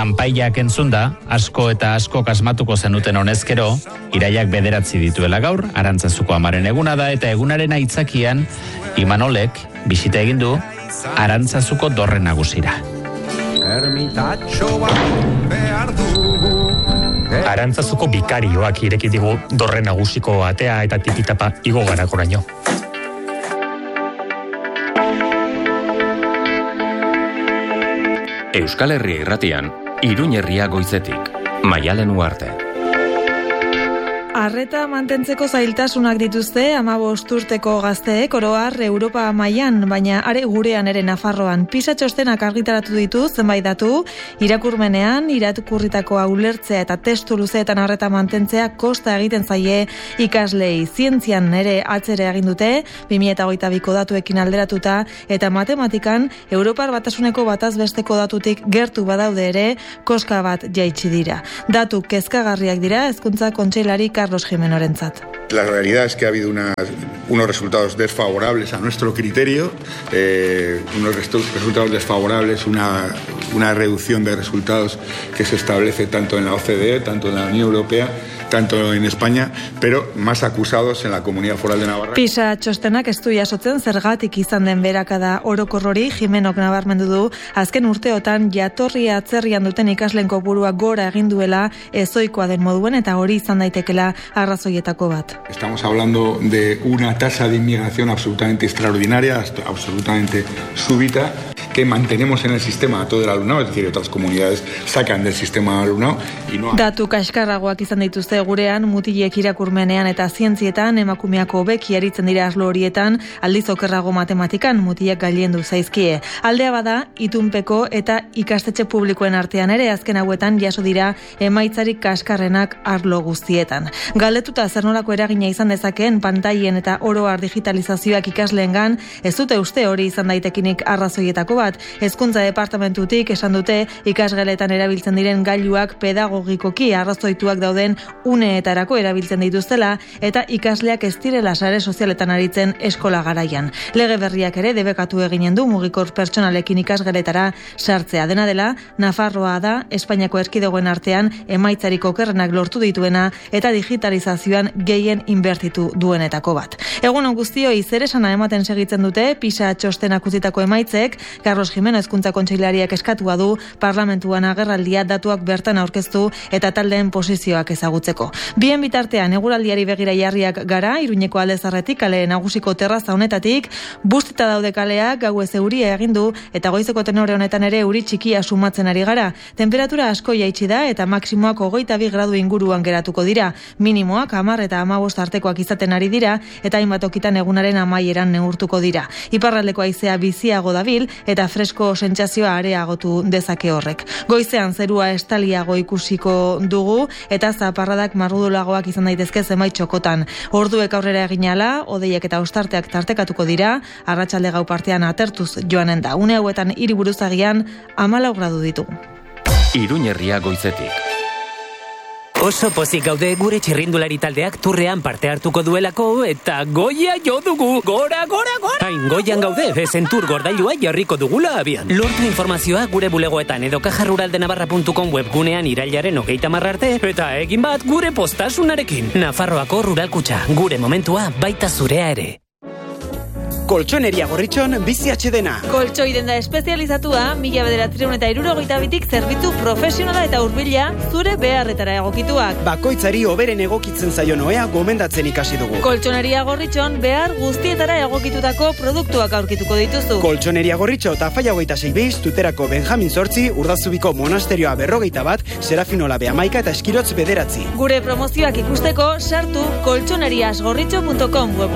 Kanpaiak entzunda, asko eta asko asmatuko zenuten honezkero, iraiak 9 dituela gaur, Arantzazuko amaren eguna da, eta egunaren aitzakian, Imanolek bisita egin du Arantzazuko dorre nagusira. Arantzazuko bikarioak ireki digu dorre nagusiko atea eta tipitapa igo garakoraino. Euskal Herria irratian, Iruñ herria goizetik, Maialen Ugarte. Arreta mantentzeko zailtasunak dituzte 15 urteko gazteek oro har Europa mailan, baina are gurean ere Nafarroan. PISA txostenak argitaratu ditu zenbait datu, irakurmenean, irakurritakoa ulertzea eta testu luzeetan arreta mantentzea kosta egiten zaie ikaslei. Zientzian ere atzere egin dute, 2022ko datuekin alderatuta, eta matematikan Europar Batasuneko bataz besteko datutik gertu badaude ere, koska bat jaitsi dira. Datu kezkagarriak dira Hezkuntza Kontseilari Carlos Jimenorentzat. La realidad es que ha habido unos resultados desfavorables a nuestro criterio, unos resultados desfavorables, una reducción de resultados que se establece tanto en la OCDE, tanto en la Unión Europea, tanto en España, pero más acusados en la Comunidad Foral de Navarra. PISA txostenak ez du jasotzen zergatik izan den berakada orokorrori. Jimenok nabarmendu du, azken urteotan jatorria atzerrian duten ikasleen kopurua gora egin duela ezoikoa den moduen, eta hori izan daitekela arrazoietako bat. Estamos hablando de una tasa de inmigración absolutamente extraordinaria, absolutamente súbita, que mantenemos en el sistema a todo el alumnado, es decir, otras comunidades sacan del sistema alumnado y no... Datu kaskarragoak izan dituzte gurean, mutilek irakurmenean eta zientzietan, emakumeak hobeki aritzen dira arlo horietan, aldiz okerrago matematikan, mutilek gailendu zaizkie. Aldea bada, itunpeko eta ikastetxe publikoen artean ere, azken hauetan jaso dira emaitzarik kaskarrenak arlo guztietan. Galdetuta zer nolako eragina izan dezakeen pantaien eta oro har digitalizazioak ikasleengan, ez dute uste hori izan daitekinik arrazoietako bat. Hezkuntza departamentutik esan dute ikasgeletan erabiltzen diren gailuak pedagogikoki arrazoituak dauden uneetarako erabiltzen dituztela, eta ikasleak ez direla sare sozialetan aritzen eskola garaian. Lege berriak ere debekatu eginen du mugikor pertsonalekin ikasgeletara sartzea. Dena dela, Nafarroa da Espainiako erkidegoen artean emaitzarik okerrenak lortu dituena eta digitalizazioan gehien inbertitu duenetako bat. Egun on guztioi, zer esana ematen segitzen dute PISA txostenak utzitako emaitzek. Carlos Jimeno Hezkuntza Kontseilariak eskatua du parlamentuan agerraldia datuak bertan aurkeztu eta taldeen posizioak ezagutzeko. Bien bitartean eguraldiari begira jarriak gara, Iruñeko aldezarretik kale nagusiko terraza honetatik, bustita daude kaleak, gauez euria egin du eta goizeko tenore honetan ere euri txikia sumatzen ari gara. Temperatura asko jaitsi da eta maksimoak 22 gradu inguruan geratuko dira. Minimoak 10 eta 15 artekoak izaten ari dira eta hainbat tokitan egunaren amaieran neurtuko dira. Iparraldeko haizea biziago dabil eta fresko sentsazioa areagotu dezake horrek. Goizean zerua estaliago ikusiko dugu eta zaparradak marrudulagoak izan daitezke zenbait txokotan. Orduek aurrera eginala, hodeiak eta ostarteak tartekatuko dira, arratsalde gau partean atertuz joanen da. Une hauetan hiriburuzagian 14 gradu ditugu. Iruñ herria goizetik. Oso pozik gaude gure txirrindulari taldeak turrean parte hartuko duelako eta goia jo dugu. Gora, gora, gora! Hain goian gaude, Bezentur gordailua jarriko dugula abian. Lortu informazioa gure bulegoetan edo kajaruraldenavarra.com webgunean irailaren 30 arte eta egin bat gure postasunarekin. Nafarroako Ruralkutxa, gure momentua baita zurea ere. Koltxoneria Gorritxon bizi atxedena. Koltxoi denda espezializatua, 1972tik zerbitzu profesionala eta hurbila zure beharretara egokituak. Bakoitzari hoberen egokitzen zaio noea gomendatzen ikasi dugu. Koltxoneria Gorritxon behar guztietara egokitutako produktuak aurkituko dituzu. Koltxoneria Gorritxo eta Faia 26 Tuterako Benjamin Zortzi, Urdazubiko Monasterioa 51, Serafinola Beamaika eta Eskirotz 9. Gure promozioak ikusteko sartu koltxoneriasgorritxo.com web